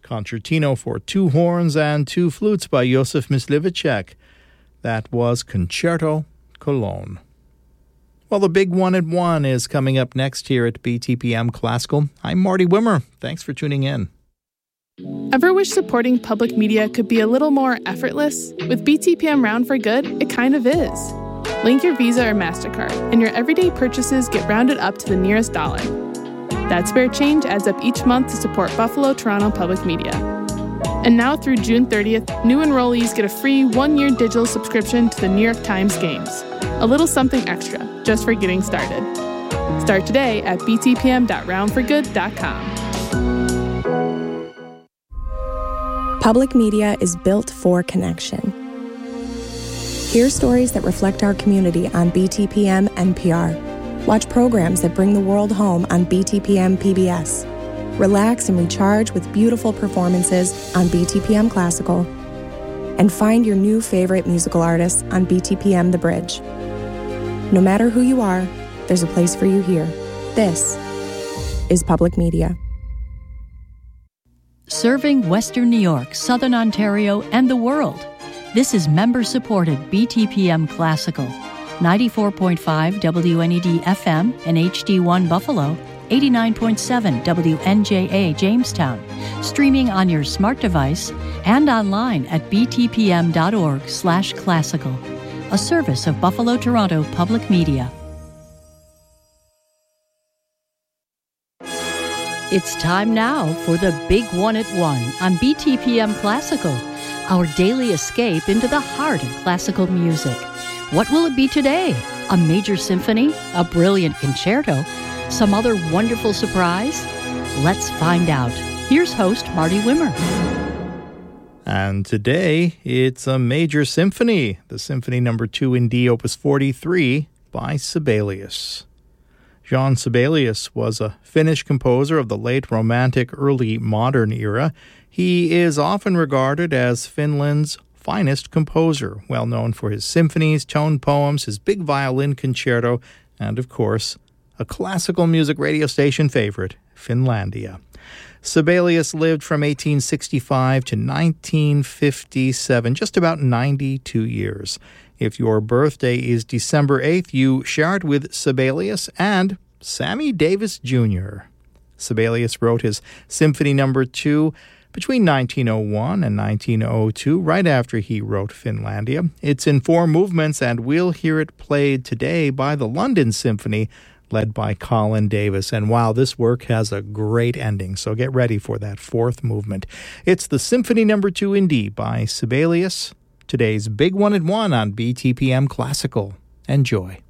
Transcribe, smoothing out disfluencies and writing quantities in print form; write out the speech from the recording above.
Concertino for two horns and two flutes by Josef Myslivicek. That was Concerto Cologne. Well, the Big One at One is coming up next here at BTPM Classical. I'm Marty Wimmer. Thanks for tuning in. Ever wish supporting public media could be a little more effortless? With BTPM Round for Good, it kind of is. Link your Visa or MasterCard, and your everyday purchases get rounded up to the nearest dollar. That spare change adds up each month to support Buffalo Toronto Public Media. And now through June 30th, new enrollees get a free 1-year digital subscription to the New York Times Games. A little something extra, just for getting started. Start today at btpm.roundforgood.com. Public media is built for connection. Hear stories that reflect our community on BTPM NPR. Watch programs that bring the world home on BTPM PBS. Relax and recharge with beautiful performances on BTPM Classical. And find your new favorite musical artists on BTPM The Bridge. No matter who you are, there's a place for you here. This is public media. Serving Western New York, Southern Ontario, and the world. This is member-supported BTPM Classical. 94.5 WNED FM and HD1 Buffalo, 89.7 WNJA Jamestown, streaming on your smart device and online at btpm.org/classical, a service of Buffalo Toronto Public Media. It's time now for the Big One at One on BTPM Classical, our daily escape into the heart of classical music. What will it be today? A major symphony? A brilliant concerto? Some other wonderful surprise? Let's find out. Here's host Marty Wimmer. And today, it's a major symphony, the Symphony No. 2 in D, Opus 43, by Sibelius. Jean Sibelius was a Finnish composer of the late Romantic, early modern era. He is often regarded as Finland's finest composer, well known for his symphonies, tone poems, his big violin concerto, and, of course, a classical music radio station favorite, Finlandia. Sibelius lived from 1865 to 1957, just about 92 years. If your birthday is December 8th, you share it with Sibelius and Sammy Davis Jr. Sibelius wrote his Symphony No. 2 between 1901 and 1902, right after he wrote Finlandia. It's in 4 movements, and we'll hear it played today by the London Symphony, led by Colin Davis. And wow, this work has a great ending, so get ready for that 4th movement. It's the Symphony No. 2 in D by Sibelius, today's Big One at One on BTPM Classical. Enjoy.